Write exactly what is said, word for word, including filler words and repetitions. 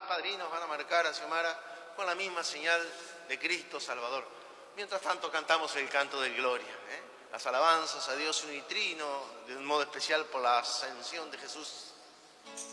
padrinos van a marcar a Xiomara con la misma señal de Cristo Salvador. Mientras tanto cantamos el canto de gloria, ¿eh? Las alabanzas a Dios unitrino, de un modo especial por la ascensión de Jesús.